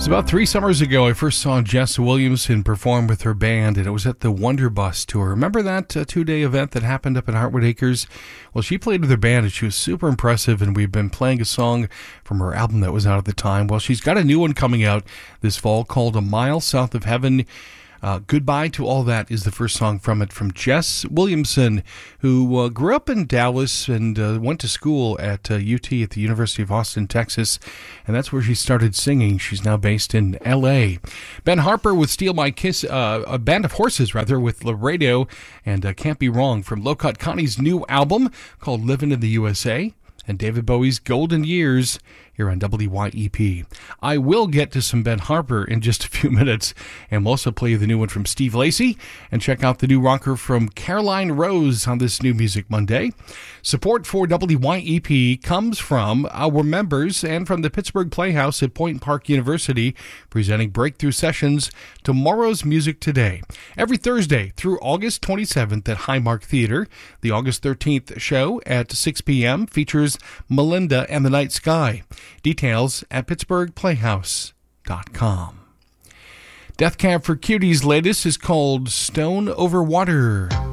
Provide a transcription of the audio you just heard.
It's about 3 summers ago I first saw Jess Williamson perform with her band, and it was at the Wonder Bus Tour. Remember that 2-day event that happened up at Heartwood Acres? Well, she played with her band, and she was super impressive, and we've been playing a song from her album that was out at the time. Well, she's got a new one coming out this fall called A Mile South of Heaven. Goodbye to All That is the first song from it, from Jess Williamson, who grew up in Dallas and went to school at UT at the University of Austin, Texas, and that's where she started singing. She's now based in L.A. Ben Harper with Steal My Kiss, a band of horses, rather, with Laredo and Can't Be Wrong from Low-Cut Connie's new album called Livin' in the USA, and David Bowie's Golden Years here on WYEP. I will get to some Ben Harper in just a few minutes, and we'll also play the new one from Steve Lacy and check out the new rocker from Caroline Rose on this New Music Monday. Support for WYEP comes from our members and from the Pittsburgh Playhouse at Point Park University, presenting breakthrough sessions, Tomorrow's Music Today. Every Thursday through August 27th at Highmark Theater. The August 13th show at 6 p.m. features Melinda and the Night Sky. Details at pittsburghplayhouse.com. Death Cab for Cutie's latest is called Stone Over Water.